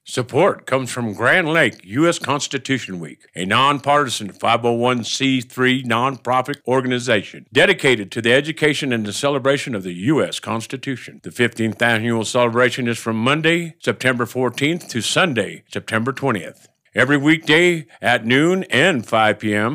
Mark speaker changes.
Speaker 1: Support comes from Grand Lake U.S. Constitution Week, a nonpartisan 501c3 nonprofit organization dedicated to the education and the celebration of the U.S. Constitution. The 15th annual celebration is from Monday, September 14th to Sunday, September 20th. Every weekday at noon and 5 p.m.